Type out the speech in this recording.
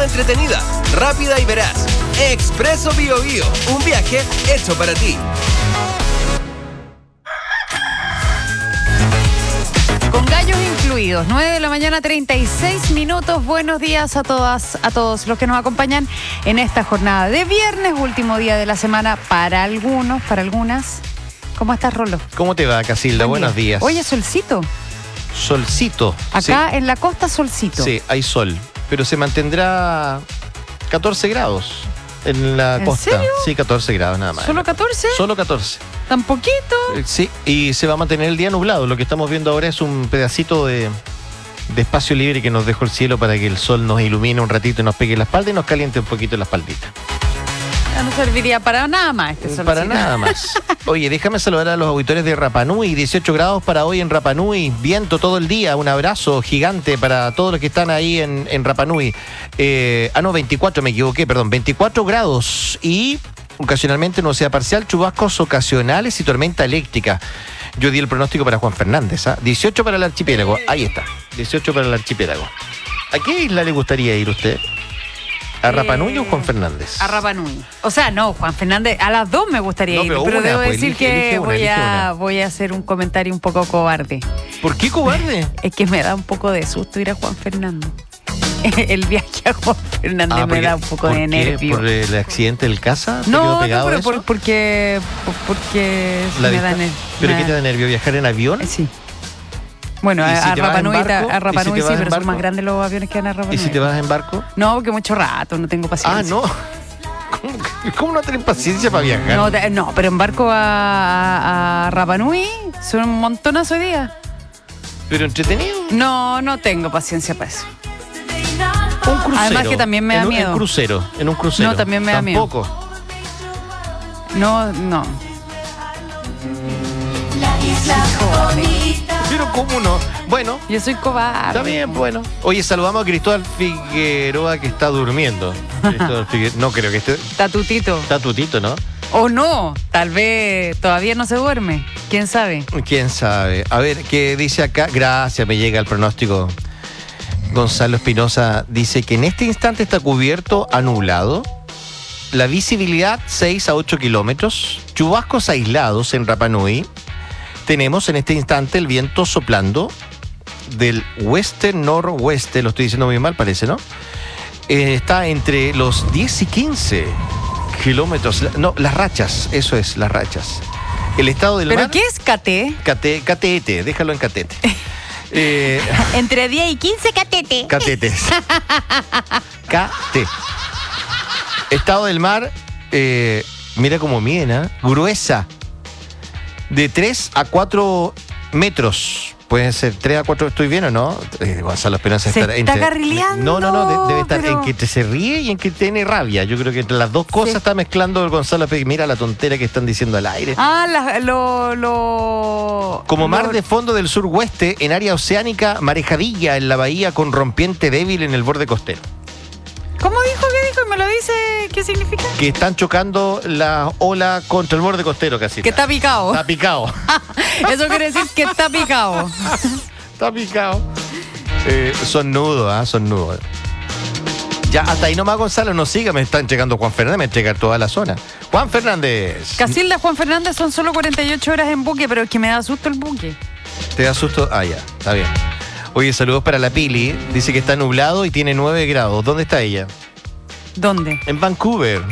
entretenida, rápida y veraz. Expreso Biobío, un viaje hecho para ti. Con gallos incluidos, 9 de la mañana, 36 minutos. Buenos días a todas, a todos los que nos acompañan en esta jornada de viernes, último día de la semana para algunos, para algunas. ¿Cómo estás, Rolo? ¿Cómo te va, Casilda? Buenos días. Oye, solcito. Solcito. Acá sí. en la costa, solcito. Sí, hay sol, pero se mantendrá 14 grados en la costa. ¿En serio? Sí, 14 grados nada más. ¿Solo 14? Solo 14. ¿Tan poquito? Sí, y se va a mantener el día nublado. Lo que estamos viendo ahora es un pedacito de espacio libre que nos dejó el cielo para que el sol nos ilumine un ratito y nos pegue la espalda y nos caliente un poquito la espaldita. Ya no serviría para nada más este solcito. Para nada más. Oye, déjame saludar a los auditores de Rapa Nui. 18 grados para hoy en Rapa Nui. Viento todo el día. Un abrazo gigante para todos los que están ahí en Rapa Nui. 24, me equivoqué, perdón. 24 grados y ocasionalmente nubosidad parcial, chubascos ocasionales y tormenta eléctrica. Yo di el pronóstico para Juan Fernández. 18 para el archipiélago. Ahí está. 18 para el archipiélago. ¿A qué isla le gustaría ir usted? ¿A Rapa Nui o Juan Fernández? A Rapa Nui. O sea, no, Juan Fernández, a las dos me gustaría ir, pero una, debo pues, decir que elige una. voy a hacer un comentario un poco cobarde. ¿Por qué cobarde? Es que me da un poco de susto ir a Juan Fernández. El viaje a Juan Fernández me da un poco de nervio. ¿Por el accidente del casa? No, pero porque me da nervio. ¿Pero qué te da nervio? ¿Viajar en avión? Sí. Bueno, si a Rapa Nui sí, pero barco? son más grandes los aviones que van a Rapa Nui. ¿Y si te vas en barco? No, porque mucho rato, no tengo paciencia. Ah, no. ¿Cómo no tener paciencia para viajar? No, pero en barco a Rapa Nui son un montonazo de días. ¿Pero entretenido? No tengo paciencia para eso. Un crucero. Además que también me da miedo. En un crucero. No, también me da miedo. Tampoco. No. Pero ¿cómo no? Bueno. Yo soy cobarde. Está bien, bueno. Oye, saludamos a Cristóbal Figueroa que está durmiendo. No creo que esté. Está tutito. Está tutito, ¿no? O no, tal vez todavía no se duerme. ¿Quién sabe? ¿Quién sabe? A ver, ¿qué dice acá? Gracias, me llega el pronóstico. Gonzalo Espinosa dice que en este instante está cubierto, nublado. La visibilidad 6 a 8 kilómetros. Chubascos aislados en Rapa Nui. Tenemos en este instante el viento soplando del oeste-noroeste. Lo estoy diciendo muy mal, parece, ¿no? Está entre los 10 y 15 kilómetros. No, las rachas, eso es, las rachas. El estado del mar. ¿Pero qué es catete? Catete, déjalo en catete. Entre 10 y 15 catete. Catetes. Estado del mar, mira cómo miden, gruesa. De 3 a 4 metros. Pueden ser 3 a 4, ¿estoy bien o no? Gonzalo Esperanza está carrileando. No, debe estar en que se ríe y en que tiene rabia. Yo creo que entre las dos cosas está mezclando el Gonzalo. Mira la tontera que están diciendo al aire. Como mar de fondo del suroeste, en área oceánica, marejadilla en la bahía con rompiente débil en el borde costero. ¿Cómo dijo? ¿Qué dijo? ¿Me lo dice? ¿Qué significa? Que están chocando la ola contra el borde costero, casi. Que está picado. Está picado. Eso quiere decir que está picado. Está picado. Son nudos, son nudos. Ya, hasta ahí nomás, Gonzalo, no siga, me están llegando Juan Fernández, me entrega toda la zona. Juan Fernández. Casilda, Juan Fernández son solo 48 horas en buque, pero es que me da susto el buque. ¿Te da susto? Ah, ya, está bien. Oye, saludos para la Pili. Dice que está nublado y tiene 9 grados. ¿Dónde está ella? ¿Dónde? En Vancouver.